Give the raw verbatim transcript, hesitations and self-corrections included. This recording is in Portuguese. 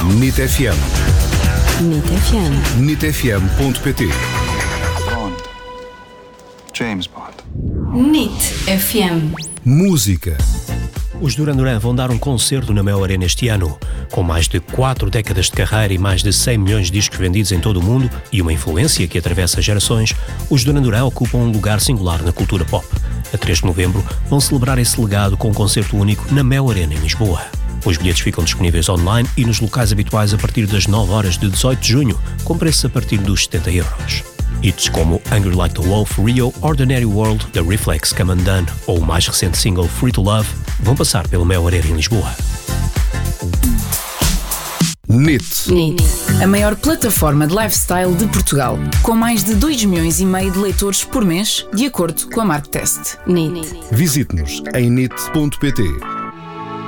N I T F M. N I T F M. N I T F M ponto P T. Bond. James Bond. N I T F M. Música. Os Duran Duran vão dar um concerto na Mel Arena este ano. Com mais de quatro décadas de carreira e mais de cem milhões de discos vendidos em todo o mundo e uma influência que atravessa gerações, os Duran Duran ocupam um lugar singular na cultura pop. A três de novembro vão celebrar esse legado com um concerto único na Mel Arena em Lisboa. Os bilhetes ficam disponíveis online e nos locais habituais a partir das nove horas de dezoito de junho, com preços a partir dos setenta euros. Hits como Angry Like the Wolf, Rio, Ordinary World, The Reflex, Come Undone ou o mais recente single Free to Love vão passar pelo Mel Arena em Lisboa. N I T. N I T. A maior plataforma de lifestyle de Portugal, com mais de dois milhões e meio de leitores por mês, de acordo com a Marktest. N I T. Visite-nos em N I T ponto P T.